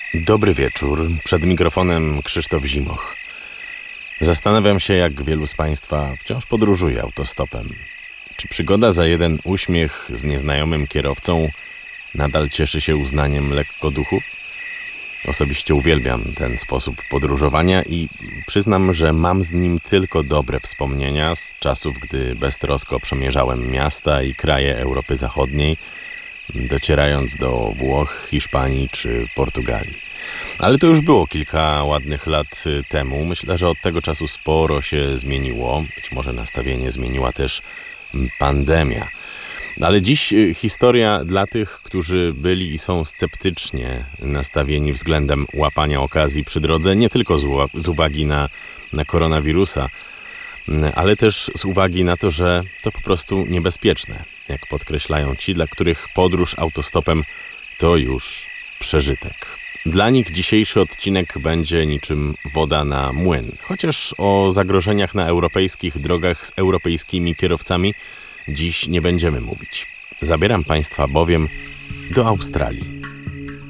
Dobry wieczór. Przed mikrofonem Krzysztof Zimoch. Zastanawiam się, jak wielu z Państwa wciąż podróżuje autostopem. Czy przygoda za jeden uśmiech z nieznajomym kierowcą nadal cieszy się uznaniem lekkoduchów? Osobiście uwielbiam ten sposób podróżowania i przyznam, że mam z nim tylko dobre wspomnienia z czasów, gdy beztrosko przemierzałem miasta i kraje Europy Zachodniej, docierając do Włoch, Hiszpanii czy Portugalii. Ale to już było kilka ładnych lat temu. Myślę, że od tego czasu sporo się zmieniło. Być może nastawienie zmieniła też pandemia. Ale dziś historia dla tych, którzy byli i są sceptycznie nastawieni względem łapania okazji przy drodze, nie tylko z uwagi na koronawirusa, ale też z uwagi na to, że to po prostu niebezpieczne, jak podkreślają ci, dla których podróż autostopem to już przeżytek. Dla nich dzisiejszy odcinek będzie niczym woda na młyn. Chociaż o zagrożeniach na europejskich drogach z europejskimi kierowcami dziś nie będziemy mówić. Zabieram Państwa bowiem do Australii.